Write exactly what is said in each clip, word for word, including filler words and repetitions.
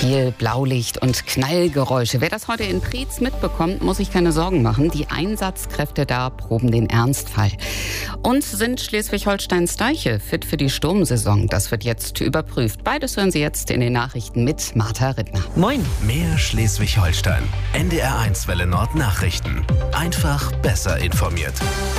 Viel Blaulicht und Knallgeräusche. Wer das heute in Preetz mitbekommt, muss sich keine Sorgen machen. Die Einsatzkräfte da proben den Ernstfall. Und sind Schleswig-Holsteins Deiche fit für die Sturmsaison? Das wird jetzt überprüft. Beides hören Sie jetzt in den Nachrichten mit Martha Rittner. Moin. Mehr Schleswig-Holstein. N D R eins Welle Nord Nachrichten. Einfach besser informiert.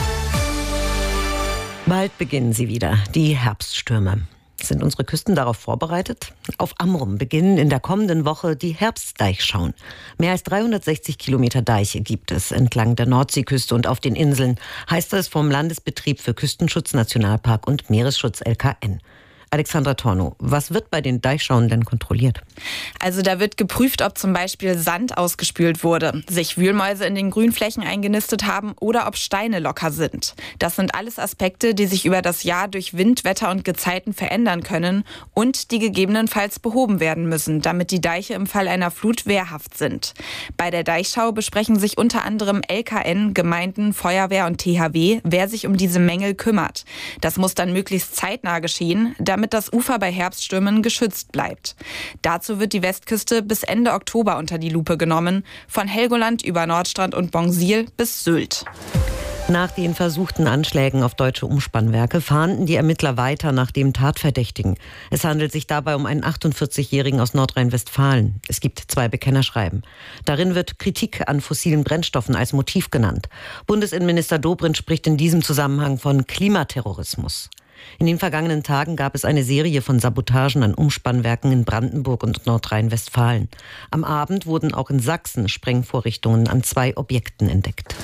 Bald beginnen sie wieder, die Herbststürme. Sind unsere Küsten darauf vorbereitet? Auf Amrum beginnen in der kommenden Woche die Herbstdeichschauen. Mehr als dreihundertsechzig Kilometer Deiche gibt es entlang der Nordseeküste und auf den Inseln, heißt es vom Landesbetrieb für Küstenschutz, Nationalpark und Meeresschutz L K N. Alexandra Tornow, was wird bei den Deichschauen denn kontrolliert? Also da wird geprüft, ob zum Beispiel Sand ausgespült wurde, sich Wühlmäuse in den Grünflächen eingenistet haben oder ob Steine locker sind. Das sind alles Aspekte, die sich über das Jahr durch Wind, Wetter und Gezeiten verändern können und die gegebenenfalls behoben werden müssen, damit die Deiche im Fall einer Flut wehrhaft sind. Bei der Deichschau besprechen sich unter anderem L K N, Gemeinden, Feuerwehr und T H W, wer sich um diese Mängel kümmert. Das muss dann möglichst zeitnah geschehen, damit das Ufer bei Herbststürmen geschützt bleibt. Dazu wird die Westküste bis Ende Oktober unter die Lupe genommen, von Helgoland über Nordstrand und Bonsil bis Sylt. Nach den versuchten Anschlägen auf deutsche Umspannwerke fahnden die Ermittler weiter nach dem Tatverdächtigen. Es handelt sich dabei um einen achtundvierzigjährigen aus Nordrhein-Westfalen. Es gibt zwei Bekennerschreiben. Darin wird Kritik an fossilen Brennstoffen als Motiv genannt. Bundesinnenminister Dobrindt spricht in diesem Zusammenhang von Klimaterrorismus. In den vergangenen Tagen gab es eine Serie von Sabotagen an Umspannwerken in Brandenburg und Nordrhein-Westfalen. Am Abend wurden auch in Sachsen Sprengvorrichtungen an zwei Objekten entdeckt.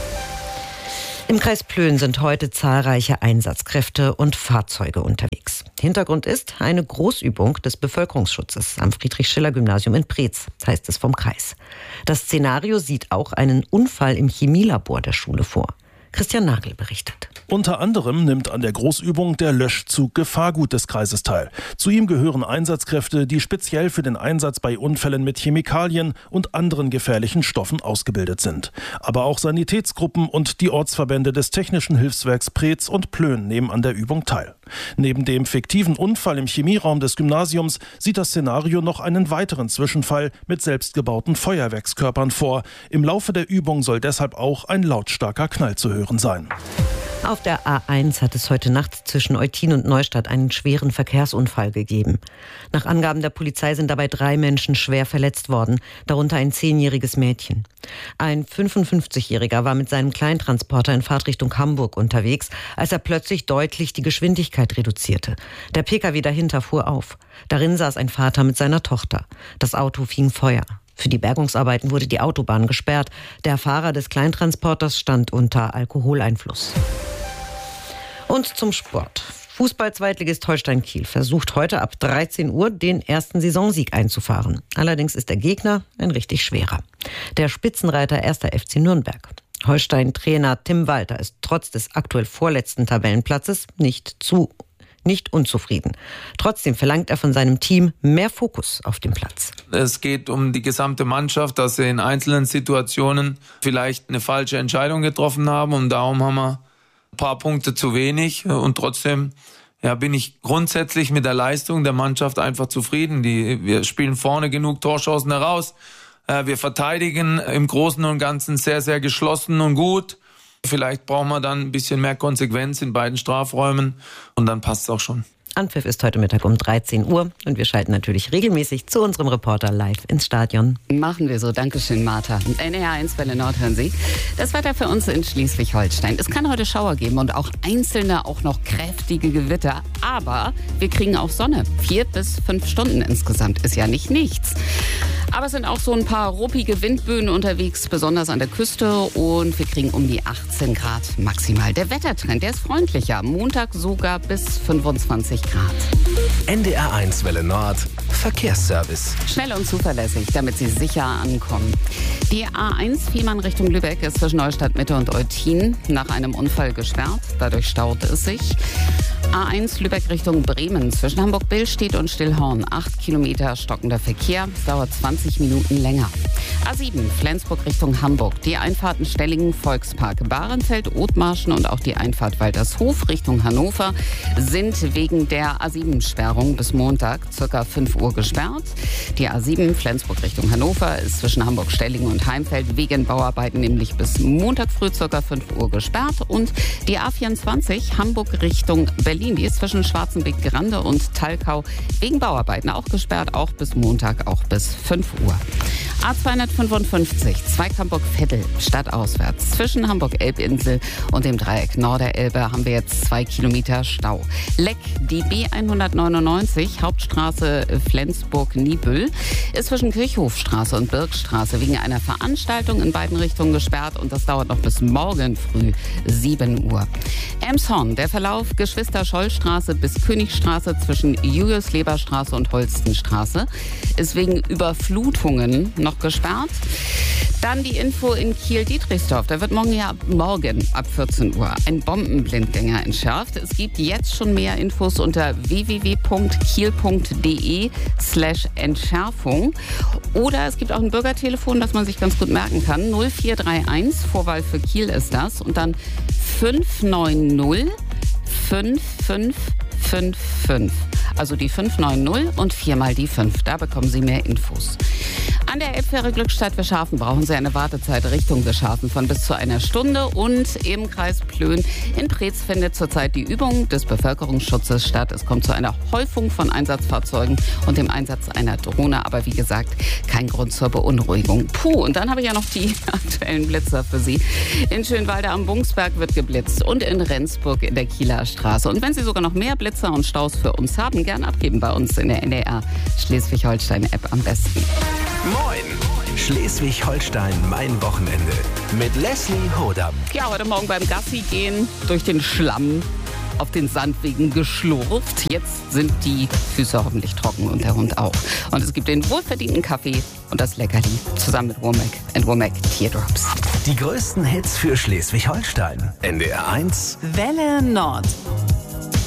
Im Kreis Plön sind heute zahlreiche Einsatzkräfte und Fahrzeuge unterwegs. Hintergrund ist eine Großübung des Bevölkerungsschutzes am Friedrich-Schiller-Gymnasium in Preetz, heißt es vom Kreis. Das Szenario sieht auch einen Unfall im Chemielabor der Schule vor. Christian Nagel berichtet. Unter anderem nimmt an der Großübung der Löschzug Gefahrgut des Kreises teil. Zu ihm gehören Einsatzkräfte, die speziell für den Einsatz bei Unfällen mit Chemikalien und anderen gefährlichen Stoffen ausgebildet sind. Aber auch Sanitätsgruppen und die Ortsverbände des Technischen Hilfswerks Preetz und Plön nehmen an der Übung teil. Neben dem fiktiven Unfall im Chemieraum des Gymnasiums sieht das Szenario noch einen weiteren Zwischenfall mit selbstgebauten Feuerwerkskörpern vor. Im Laufe der Übung soll deshalb auch ein lautstarker Knall zu hören sein. Auf der A eins hat es heute Nacht zwischen Eutin und Neustadt einen schweren Verkehrsunfall gegeben. Nach Angaben der Polizei sind dabei drei Menschen schwer verletzt worden, darunter ein zehnjähriges Mädchen. Ein fünfundfünfzigjähriger war mit seinem Kleintransporter in Fahrtrichtung Hamburg unterwegs, als er plötzlich deutlich die Geschwindigkeit reduzierte. Der Pkw dahinter fuhr auf. Darin saß ein Vater mit seiner Tochter. Das Auto fing Feuer. Für die Bergungsarbeiten wurde die Autobahn gesperrt. Der Fahrer des Kleintransporters stand unter Alkoholeinfluss. Und zum Sport. Fußball-Zweitligist Holstein Kiel versucht heute ab dreizehn Uhr den ersten Saisonsieg einzufahren. Allerdings ist der Gegner ein richtig schwerer. Der Spitzenreiter erster F C Nürnberg. Holstein-Trainer Tim Walter ist trotz des aktuell vorletzten Tabellenplatzes nicht zu nicht unzufrieden. Trotzdem verlangt er von seinem Team mehr Fokus auf dem Platz. Es geht um die gesamte Mannschaft, dass sie in einzelnen Situationen vielleicht eine falsche Entscheidung getroffen haben und darum haben wir ein paar Punkte zu wenig und trotzdem ja, bin ich grundsätzlich mit der Leistung der Mannschaft einfach zufrieden. Die, wir spielen vorne genug Torschancen heraus. Wir verteidigen im Großen und Ganzen sehr, sehr geschlossen und gut. Vielleicht brauchen wir dann ein bisschen mehr Konsequenz in beiden Strafräumen und dann passt es auch schon. Anpfiff ist heute Mittag um dreizehn Uhr und wir schalten natürlich regelmäßig zu unserem Reporter live ins Stadion. Machen wir so. Dankeschön, Martha. N D R eins Welle Nord hören Sie. Das Wetter für uns in Schleswig-Holstein. Es kann heute Schauer geben und auch einzelne, auch noch kräftige Gewitter. Aber wir kriegen auch Sonne. Vier bis fünf Stunden insgesamt ist ja nicht nichts. Aber es sind auch so ein paar ruppige Windböen unterwegs, besonders an der Küste. Und wir kriegen um die achtzehn Grad maximal. Der Wettertrend, der ist freundlicher. Montag sogar bis fünfundzwanzig Grad. N D R eins Welle Nord Verkehrsservice. Schnell und zuverlässig, damit Sie sicher ankommen. Die A eins Fehmarn Richtung Lübeck ist zwischen Neustadt Mitte und Eutin nach einem Unfall gesperrt. Dadurch staut es sich. A eins Lübeck Richtung Bremen. Zwischen Hamburg-Billstedt und Stillhorn. acht Kilometer stockender Verkehr. Es dauert zwanzig Minuten länger. A sieben Flensburg Richtung Hamburg. Die Einfahrten Stellingen, Volkspark, Bahrenfeld, Othmarschen und auch die Einfahrt Waltershof Richtung Hannover sind wegen der A sieben Sperrung bis Montag circa fünf Uhr gesperrt. Die A sieben Flensburg Richtung Hannover ist zwischen Hamburg-Stellingen und Heimfeld wegen Bauarbeiten nämlich bis Montag früh circa fünf Uhr gesperrt. Und die A vierundzwanzig Hamburg Richtung Berlin, die ist zwischen Schwarzenbeck-Grande und Talkau wegen Bauarbeiten auch gesperrt, auch bis Montag, auch bis fünf Uhr. A zweihundertfünfundfünfzig Zweigg-Hamburg-Veddel stadtauswärts. Zwischen Hamburg-Elbinsel und dem Dreieck Norderelbe haben wir jetzt zwei Kilometer Stau. Leck, die B hundertneunundneunzig Hauptstraße Flensburg-Niebüll ist zwischen Kirchhofstraße und Birkstraße wegen einer Veranstaltung in beiden Richtungen gesperrt und das dauert noch bis morgen früh sieben Uhr. Elmshorn, der Verlauf Geschwister-Scholl-Straße bis Königstraße zwischen Julius-Leber-Straße und Holstenstraße ist wegen Überflutungen noch gesperrt. Dann die Info in Kiel-Dietrichsdorf. Da wird morgen ja morgen ab vierzehn Uhr ein Bombenblindgänger entschärft. Es gibt jetzt schon mehr Infos unter w w w punkt kiel punkt de slash Entschärfung. Oder es gibt auch ein Bürgertelefon, das man sich ganz gut merken kann. null vier drei eins, Vorwahl für Kiel ist das. Und dann fünf neun null fünf fünf fünf fünf. Also die fünf neun null und viermal die fünf. Da bekommen Sie mehr Infos. An der Elbfähre Glückstadt Wischhafen brauchen Sie eine Wartezeit Richtung Wischhafen von bis zu einer Stunde. Und im Kreis Plön in Preetz findet zurzeit die Übung des Bevölkerungsschutzes statt. Es kommt zu einer Häufung von Einsatzfahrzeugen und dem Einsatz einer Drohne. Aber wie gesagt, kein Grund zur Beunruhigung. Puh, und dann habe ich ja noch die aktuellen Blitzer für Sie. In Schönwalde am Bungsberg wird geblitzt und in Rendsburg in der Kieler Straße. Und wenn Sie sogar noch mehr Blitzer und Staus für uns haben, gern abgeben bei uns in der N D R Schleswig-Holstein-App am besten. Moin! Schleswig-Holstein, mein Wochenende. Mit Leslie Hodam. Ja, heute Morgen beim Gassi gehen durch den Schlamm auf den Sandwegen geschlurft. Jetzt sind die Füße hoffentlich trocken und der Hund auch. Und es gibt den wohlverdienten Kaffee und das Leckerli zusammen mit Womack and Womack Teardrops. Die größten Hits für Schleswig-Holstein. N D R eins Welle Nord.